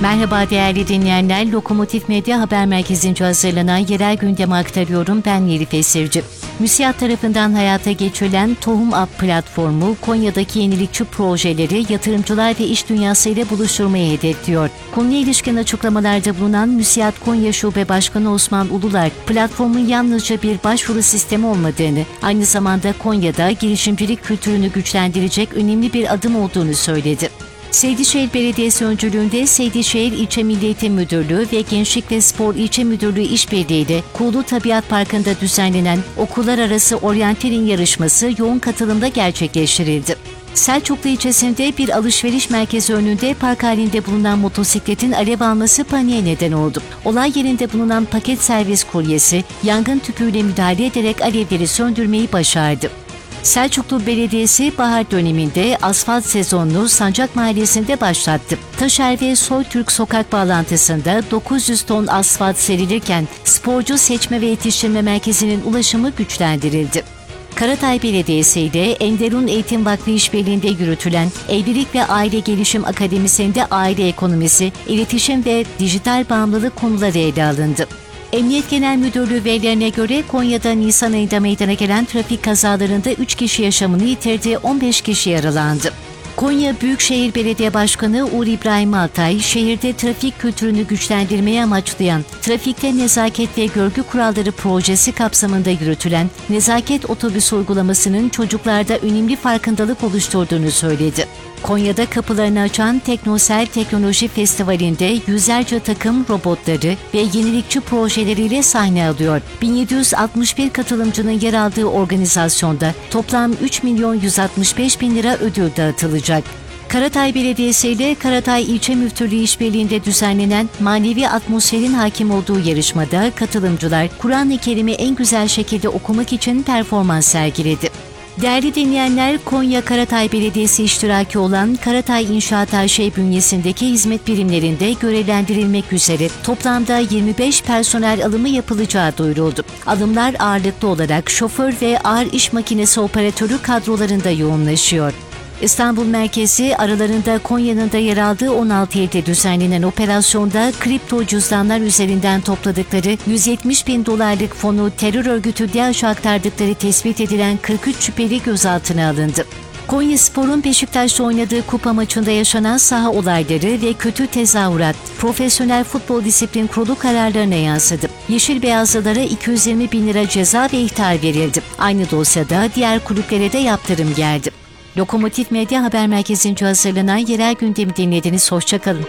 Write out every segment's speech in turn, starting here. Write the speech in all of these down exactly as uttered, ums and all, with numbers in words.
Merhaba değerli dinleyenler, Lokomotif Medya Haber Merkezi'nce hazırlanan yerel gündemi aktarıyorum. Ben Elif Esirci. MÜSİAD tarafından hayata geçirilen Tohum App platformu, Konya'daki yenilikçi projeleri yatırımcılar ve iş dünyası ile buluşturmayı hedefliyor. Konuya ilişkin açıklamalarda bulunan MÜSİAD Konya Şube Başkanı Osman Ulular, platformun yalnızca bir başvuru sistemi olmadığını, aynı zamanda Konya'da girişimcilik kültürünü güçlendirecek önemli bir adım olduğunu söyledi. Seydişehir Belediyesi öncülüğünde Seydişehir İlçe Milli Eğitim Müdürlüğü ve Gençlik ve Spor İlçe Müdürlüğü işbirliğiyle Kuğulu Tabiat Parkı'nda düzenlenen okullar arası oryanteling yarışması yoğun katılımda gerçekleştirildi. Selçuklu ilçesinde bir alışveriş merkezi önünde park halinde bulunan motosikletin alev alması paniğe neden oldu. Olay yerinde bulunan paket servis kuryesi yangın tüpüyle müdahale ederek alevleri söndürmeyi başardı. Selçuklu Belediyesi bahar döneminde asfalt sezonunu Sancak Mahallesi'nde başlattı. Taşer ve Soytürk sokak bağlantısında dokuz yüz ton asfalt serilirken Sporcu Seçme ve Yetiştirme Merkezi'nin ulaşımı güçlendirildi. Karatay Belediyesi ile Enderun Eğitim Vakfı işbirliğinde yürütülen Evlilik ve Aile Gelişim Akademisi'nde aile ekonomisi, iletişim ve dijital bağımlılık konuları ele alındı. Emniyet Genel Müdürlüğü verilerine göre Konya'da Nisan ayında meydana gelen trafik kazalarında üç kişi yaşamını yitirdi, on beş kişi yaralandı. Konya Büyükşehir Belediye Başkanı Uğur İbrahim Altay, şehirde trafik kültürünü güçlendirmeyi amaçlayan Trafikte Nezaket ve Görgü Kuralları projesi kapsamında yürütülen Nezaket Otobüsü uygulamasının çocuklarda önemli farkındalık oluşturduğunu söyledi. Konya'da kapılarını açan Teknosel Teknoloji Festivali'nde yüzlerce takım robotları ve yenilikçi projeleriyle sahne alıyor. bin yedi yüz altmış bir katılımcının yer aldığı organizasyonda toplam üç milyon yüz altmış beş bin lira ödül dağıtılacak. Karatay Belediyesi ile Karatay İlçe Müftülüğü işbirliğinde düzenlenen manevi atmosferin hakim olduğu yarışmada katılımcılar Kur'an-ı Kerim'i en güzel şekilde okumak için performans sergiledi. Değerli dinleyenler, Konya Karatay Belediyesi iştiraki olan Karatay İnşaat A Ş bünyesindeki hizmet birimlerinde görevlendirilmek üzere toplamda yirmi beş personel alımı yapılacağı duyuruldu. Alımlar ağırlıklı olarak şoför ve ağır iş makinesi operatörü kadrolarında yoğunlaşıyor. İstanbul merkezi aralarında Konya'nın da yer aldığı on altı ilde düzenlenen operasyonda kripto cüzdanlar üzerinden topladıkları yüz yetmiş bin dolarlık fonu terör örgütü DAEŞ'e aktardıkları tespit edilen kırk üç şüpheli gözaltına alındı. Konyaspor'un Beşiktaş'ta oynadığı kupa maçında yaşanan saha olayları ve kötü tezahürat, Profesyonel Futbol Disiplin Kurulu kararlarına yansıdı. Yeşil Beyazlılara iki yüz yirmi bin lira ceza ve ihtar verildi. Aynı dosyada diğer kulüplere de yaptırım geldi. Lokomotif Medya Haber Merkezi'nce hazırlanan yerel gündemi dinlediniz. Hoşça kalın.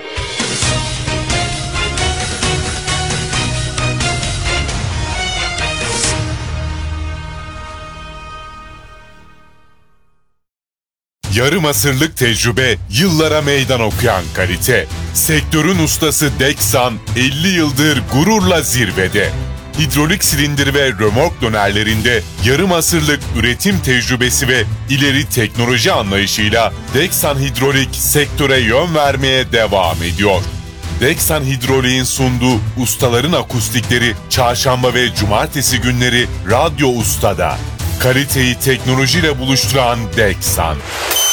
Yarım asırlık tecrübe, yıllara meydan okuyan kalite. Sektörün ustası Deksan, elli yıldır gururla zirvede. Hidrolik silindir ve römork dönerlerinde yarım asırlık üretim tecrübesi ve ileri teknoloji anlayışıyla Deksan Hidrolik sektöre yön vermeye devam ediyor. Deksan Hidrolik'in sunduğu ustaların akustikleri çarşamba ve cumartesi günleri Radyo Usta'da. Kaliteyi teknolojiyle buluşturan Deksan.